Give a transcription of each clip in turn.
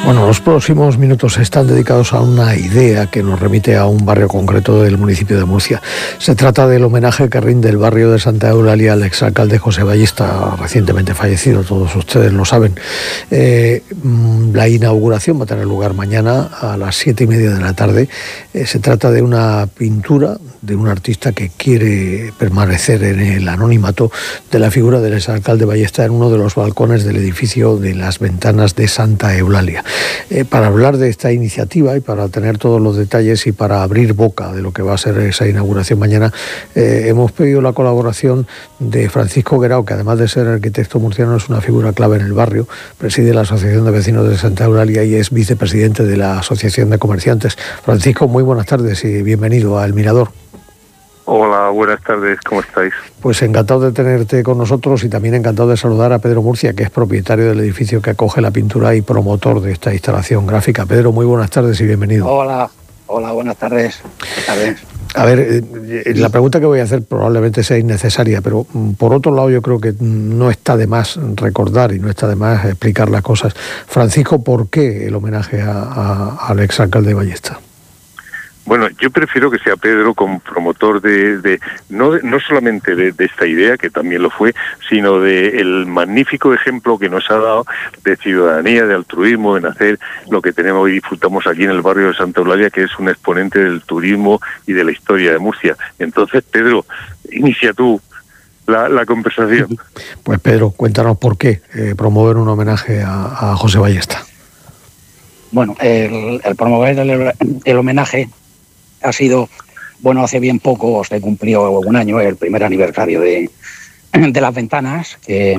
Bueno, los próximos minutos están dedicados a una idea que nos remite a un barrio concreto del municipio de Murcia. Se trata del homenaje que rinde el barrio de Santa Eulalia al exalcalde José Ballesta, recientemente fallecido, todos ustedes lo saben. La inauguración va a tener lugar mañana a las 7:30 de la tarde. Se trata de una pintura de un artista que quiere permanecer en el anonimato de la figura del exalcalde Ballesta en uno de los balcones del edificio de las Ventanas de Santa Eulalia. Para hablar de esta iniciativa y para tener todos los detalles y para abrir boca de lo que va a ser esa inauguración mañana, hemos pedido la colaboración de Francisco Guerao, que además de ser arquitecto murciano es una figura clave en el barrio, preside la Asociación de Vecinos de Santa Eulalia y es vicepresidente de la Asociación de Comerciantes. Francisco, muy buenas tardes y bienvenido a El Mirador. Hola, buenas tardes, ¿cómo estáis? Pues encantado de tenerte con nosotros y también encantado de saludar a Pedro Murcia, que es propietario del edificio que acoge la pintura y promotor de esta instalación gráfica. Pedro, muy buenas tardes y bienvenido. Hola, buenas tardes. A ver, la pregunta que voy a hacer probablemente sea innecesaria, pero por otro lado yo creo que no está de más recordar y no está de más explicar las cosas. Francisco, ¿por qué el homenaje al exalcalde Ballesta? Bueno, yo prefiero que sea Pedro como promotor no solamente de esta idea, que también lo fue, sino de el magnífico ejemplo que nos ha dado de ciudadanía, de altruismo, en hacer lo que tenemos y disfrutamos aquí en el barrio de Santa Eulalia, que es un exponente del turismo y de la historia de Murcia. Entonces, Pedro, inicia tú la conversación. Pues Pedro, cuéntanos por qué promover un homenaje a José Ballesta. Bueno, el promover el homenaje ha sido, hace bien poco se cumplió un año, el primer aniversario de las Ventanas, que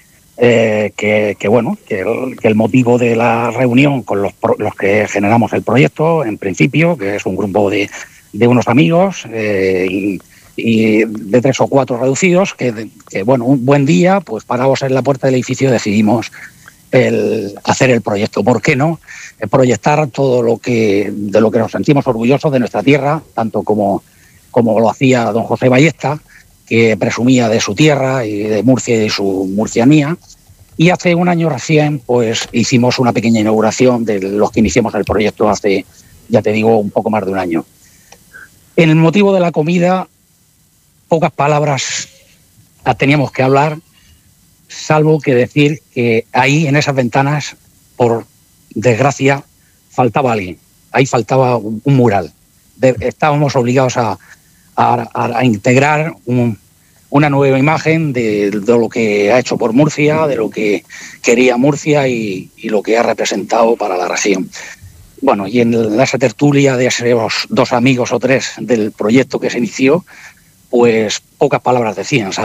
el motivo de la reunión con los que generamos el proyecto, en principio, que es un grupo de unos amigos y de 3 o 4 reducidos, un buen día, pues parados en la puerta del edificio decidimos hacer el proyecto. ¿Por qué no? Proyectar todo de lo que nos sentimos orgullosos de nuestra tierra, tanto como lo hacía don José Ballesta, que presumía de su tierra y de Murcia y de su murcianía. Y hace un año recién, pues hicimos una pequeña inauguración de los que iniciamos el proyecto hace, ya te digo, un poco más de un año. En el motivo de la comida, pocas palabras teníamos que hablar, salvo que decir que ahí, en esas ventanas, por desgracia, faltaba alguien. Ahí faltaba un mural. Estábamos obligados a integrar una nueva imagen de lo que ha hecho por Murcia, de lo que quería Murcia y lo que ha representado para la región. Bueno, y en esa tertulia de esos 2 amigos o 3 del proyecto que se inició, pues pocas palabras decían, ¿sabes?